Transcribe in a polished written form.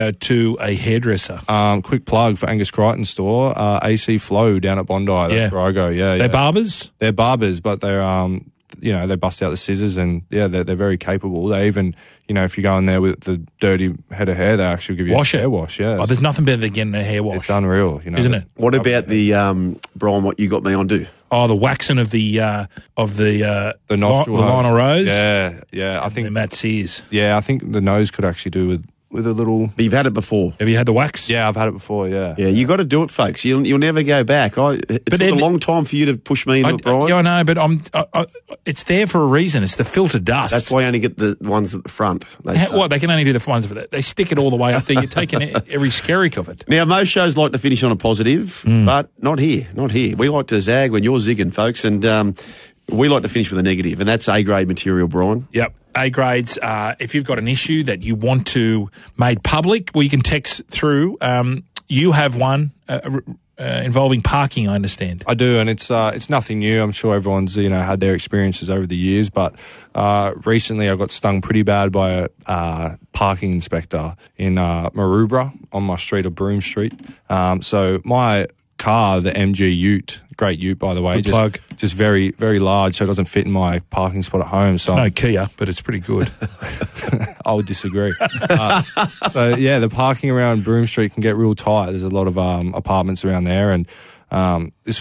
to a hairdresser? Quick plug for Angus Crichton store, AC Flow down at Bondi. That's where I go. Yeah, They're barbers? They're barbers, but they're they bust out the scissors, and they're very capable. They even, if you go in there with the dirty head of hair, they actually give you a hair wash. Yeah. Oh, there's nothing better than getting a hair wash. It's unreal, isn't it? What about the Brian? What you got me on do? Oh, the waxing of the nostril, the Lionel Rose. Yeah. I think Matt Sears. Yeah, I think the nose could actually do with a little. But you've had it before. Have you had the wax? Yeah, I've had it before. Yeah. Yeah, you got to do it, folks. You'll never go back. It took a long time for you to push me into it, Brian. Yeah, I know, but it's there for a reason. It's the filtered dust. That's why I only get the ones at the front. They can only do the ones for that. They stick it all the way up there. You're taking every skerrick of it. Now, most shows like to finish on a positive, but not here. Not here. We like to zag when you're zigging, folks, and we like to finish with a negative, and that's A-grade material, Brian. Yep. A-grades, if you've got an issue that you want to made public, well, you can text through. You have one involving parking, I understand. I do, and it's nothing new. I'm sure everyone's had their experiences over the years, but recently I got stung pretty bad by a parking inspector in Maroubra on my street, or Broome Street. So my car, the MG Ute, great Ute by the way, just very, very large, so it doesn't fit in my parking spot at home. So no Kia, but it's pretty good. I would disagree. The parking around Broome Street can get real tight. There's a lot of apartments around there, and this